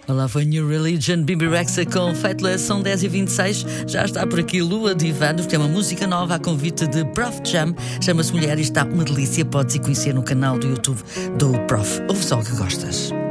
Olá, foi New Religion, Bibi Rexha com Fateless, são 10h26. Já está por aqui Lua Divanos, que é uma música nova a convite de Prof Jam. Chama-se Mulher e está uma delícia. Podes ir conhecer no canal do YouTube do Prof. Ouve só o que gostas.